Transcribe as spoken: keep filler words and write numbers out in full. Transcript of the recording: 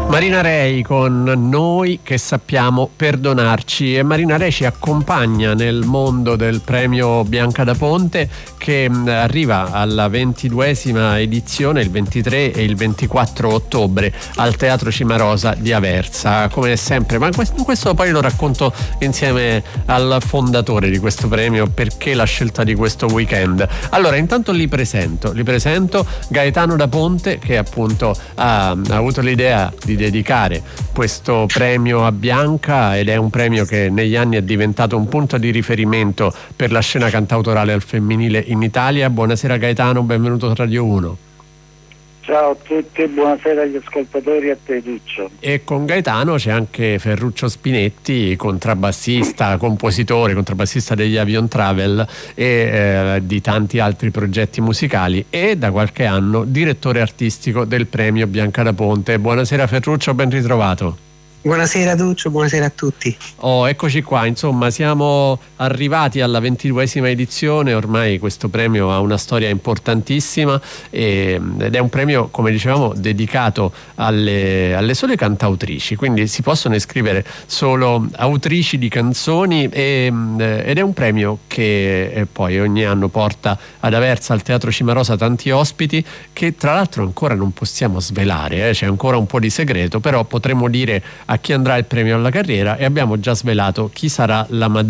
Marina Rei con Noi che sappiamo perdonarci, e Marina Rei ci accompagna nel mondo del premio Bianca da Ponte, che arriva alla ventiduesima edizione il ventitré e il ventiquattro ottobre al Teatro Cimarosa di Aversa, come sempre. Ma questo, questo poi lo racconto insieme al fondatore di questo premio, perché la scelta di questo weekend. Allora, intanto li presento li presento Gaetano da Ponte, che appunto ha, ha avuto l'idea di dedicare questo premio a Bianca, ed è un premio che negli anni è diventato un punto di riferimento per la scena cantautorale al femminile in Italia. Buonasera Gaetano, benvenuto a Radio uno. Ciao a tutti, buonasera agli ascoltatori e a te Duccio. E con Gaetano c'è anche Ferruccio Spinetti, contrabbassista, compositore, contrabbassista degli Avion Travel e eh, di tanti altri progetti musicali, e da qualche anno direttore artistico del premio Bianca da Ponte. Buonasera Ferruccio, ben ritrovato. Buonasera Duccio, buonasera a tutti. Oh, eccoci qua, insomma siamo arrivati alla ventiduesima edizione. Ormai questo premio ha una storia importantissima e, ed è un premio, come dicevamo, dedicato alle, alle sole cantautrici, quindi si possono iscrivere solo autrici di canzoni, e, ed è un premio che eh, poi ogni anno porta ad Aversa, al Teatro Cimarosa, tanti ospiti che tra l'altro ancora non possiamo svelare, eh, c'è ancora un po' di segreto, però potremo dire a chi andrà il premio alla carriera, e abbiamo già svelato chi sarà la madrina